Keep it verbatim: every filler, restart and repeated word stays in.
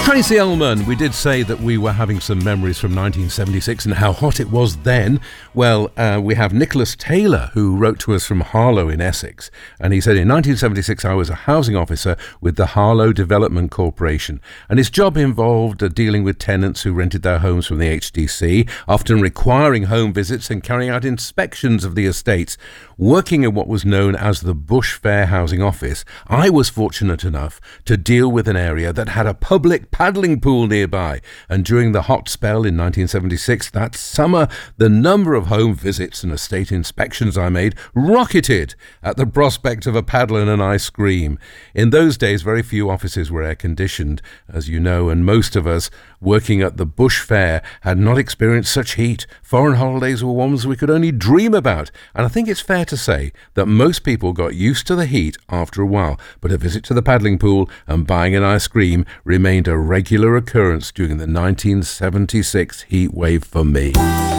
Tracy Ullman. We did say that we were having some memories from nineteen seventy-six and how hot it was then. Well, uh, we have Nicholas Taylor, who wrote to us from Harlow in Essex. And he said, in nineteen seventy-six, I was a housing officer with the Harlow Development Corporation. And his job involved uh, dealing with tenants who rented their homes from the H D C, often requiring home visits and carrying out inspections of the estates. Working in what was known as the Bush Fair Housing Office, I was fortunate enough to deal with an area that had a public paddling pool nearby, and during the hot spell in nineteen seventy-six, that summer, the number of home visits and estate inspections I made rocketed at the prospect of a paddle and an ice cream. In those days, very few offices were air-conditioned, as you know, and most of us working at the Bush Fair had not experienced such heat. Foreign holidays were ones we could only dream about, and I think it's fair to say that most people got used to the heat after a while, but a visit to the paddling pool and buying an ice cream remained a regular occurrence during the nineteen seventy-six heat wave for me.